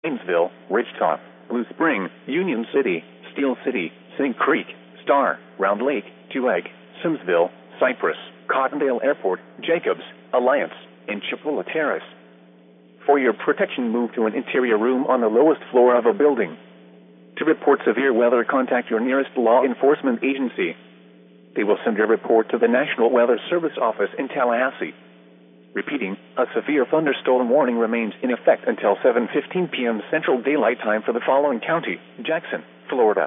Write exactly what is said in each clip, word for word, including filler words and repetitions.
Gainesville, Ridgetop, Blue Spring, Union City, Steel City, Sink Creek, Star, Round Lake, Teweg, Simsville, Cypress, Cottondale Airport, Jacobs, Alliance, and Chipola Terrace. For your protection, move to an interior room on the lowest floor of a building. To report severe weather, contact your nearest law enforcement agency. They will send your report to the National Weather Service office in Tallahassee. Repeating, a severe thunderstorm warning remains in effect until seven fifteen p m Central Daylight Time for the following county: Jackson, Florida.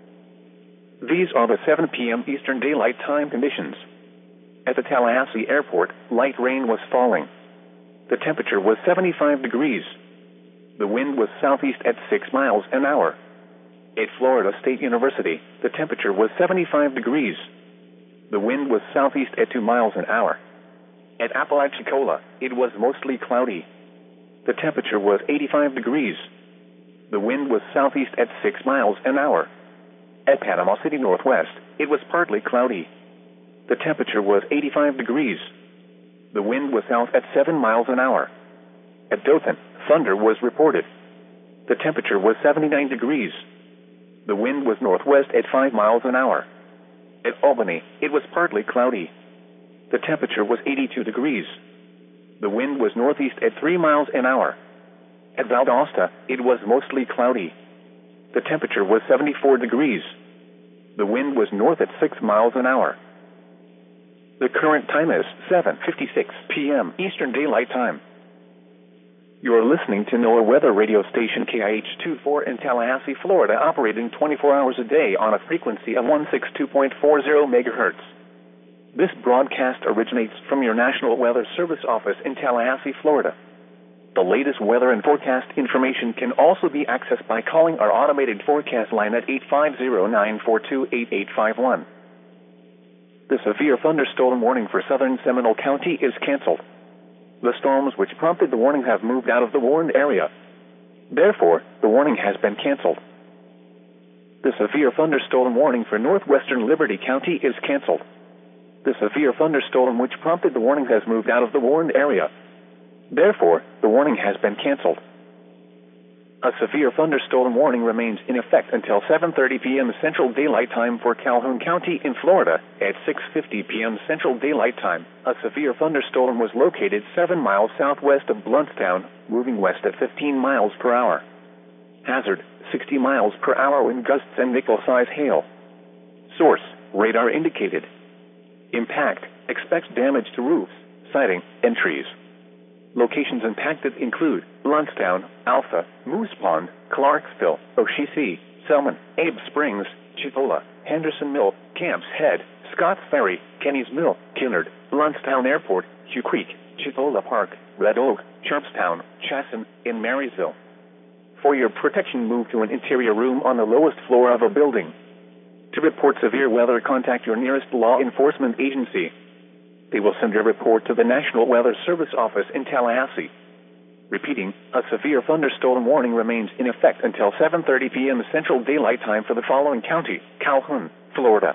These are the seven p m Eastern Daylight Time conditions. At the Tallahassee Airport, light rain was falling. The temperature was seventy-five degrees. The wind was southeast at six miles an hour. At Florida State University, the temperature was seventy-five degrees. The wind was southeast at two miles an hour. At Apalachicola, it was mostly cloudy. The temperature was eighty-five degrees. The wind was southeast at six miles an hour. At Panama City Northwest, it was partly cloudy. The temperature was eighty-five degrees. The wind was south at seven miles an hour. At Dothan, thunder was reported. The temperature was seventy-nine degrees. The wind was northwest at five miles an hour. At Albany, it was partly cloudy. The temperature was eighty-two degrees. The wind was northeast at three miles an hour. At Valdosta, it was mostly cloudy. The temperature was seventy-four degrees. The wind was north at six miles an hour. The current time is seven fifty-six p m Eastern Daylight Time. You are listening to NOAA Weather Radio Station K I H twenty-four in Tallahassee, Florida, operating twenty-four hours a day on a frequency of one sixty-two point four zero megahertz. This broadcast originates from your National Weather Service office in Tallahassee, Florida. The latest weather and forecast information can also be accessed by calling our automated forecast line at eight five zero, nine four two, eight eight five one. The severe thunderstorm warning for southern Seminole County is canceled. The storms which prompted the warning have moved out of the warned area. Therefore, the warning has been canceled. The severe thunderstorm warning for northwestern Liberty County is canceled. The severe thunderstorm which prompted the warning has moved out of the warned area. Therefore, the warning has been canceled. A severe thunderstorm warning remains in effect until seven thirty p m Central Daylight Time for Calhoun County in Florida. At six fifty p m Central Daylight Time, a severe thunderstorm was located seven miles southwest of Blountstown, moving west at fifteen miles per hour. Hazard, sixty miles per hour wind gusts and nickel-size hail. Source, radar indicated. Impact, expects damage to roofs, siding, and trees. Locations impacted include Blountstown, Alpha, Moose Pond, Clarksville, Oshisi, Selman, Abe Springs, Chipola, Henderson Mill, Camps Head, Scotts Ferry, Kenny's Mill, Killard, Blountstown Airport, Hugh Creek, Chipola Park, Red Oak, Sharpstown, Chasen, and Marysville. For your protection, move to an interior room on the lowest floor of a building. To report severe weather, contact your nearest law enforcement agency. They will send your report to the National Weather Service office in Tallahassee. Repeating, a severe thunderstorm warning remains in effect until seven thirty p m Central Daylight Time for the following county: Calhoun, Florida.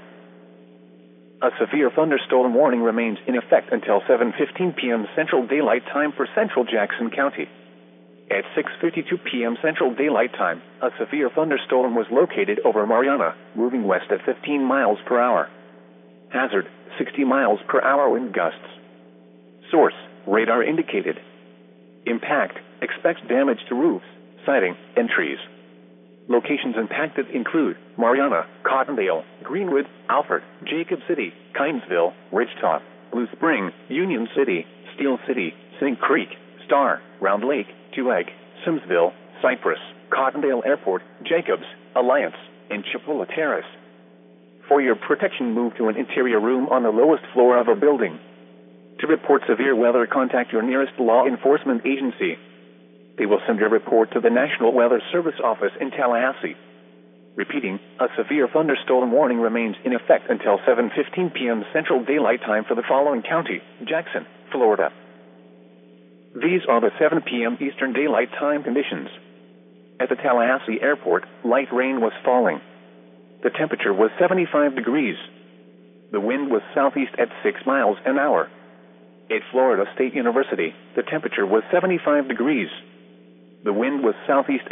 A severe thunderstorm warning remains in effect until seven fifteen p m Central Daylight Time for Central Jackson County. At six fifty-two p m Central Daylight Time, a severe thunderstorm was located over Mariana, moving west at fifteen miles per hour. Hazard, sixty miles per hour wind gusts. Source, radar indicated. Impact, expects damage to roofs, siding, and trees. Locations impacted include Mariana, Cottondale, Greenwood, Alfred, Jacob City, Kinesville, Ridgetop, Blue Spring, Union City, Steel City, Sink Creek, Star, Round Lake, Teweg, Simsville, Cypress, Cottondale Airport, Jacobs, Alliance, and Chipola Terrace. For your protection, move to an interior room on the lowest floor of a building. To report severe weather, contact your nearest law enforcement agency. They will send your report to the National Weather Service office in Tallahassee. Repeating, a severe thunderstorm warning remains in effect until seven fifteen p m Central Daylight Time for the following county: Jackson, Florida. These are the seven p m Eastern Daylight Time conditions. At the Tallahassee Airport, light rain was falling. The temperature was seventy-five degrees. The wind was southeast at six miles an hour. At Florida State University, the temperature was seventy-five degrees. The wind was southeast